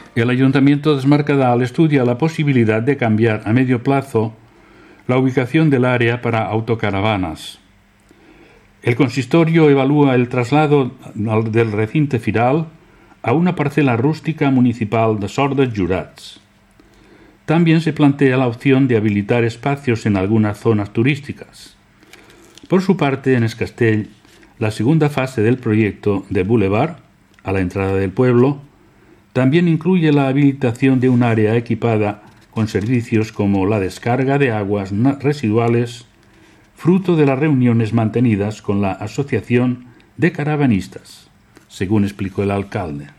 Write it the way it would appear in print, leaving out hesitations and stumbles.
El Ayuntamiento de Es Mercadal estudia la posibilidad de cambiar a medio plazo la ubicación del área para autocaravanas. El consistorio evalúa el traslado del recinte firal a una parcela rústica municipal de Sort dels Jurats. También se plantea la opción de habilitar espacios en algunas zonas turísticas. Por su parte, en Es Castell, la segunda fase del proyecto de Boulevard, a la entrada del pueblo, también incluye la habilitación de un área equipada con servicios como la descarga de aguas residuales, fruto de las reuniones mantenidas con la Asociación de Caravanistas, según explicó el alcalde.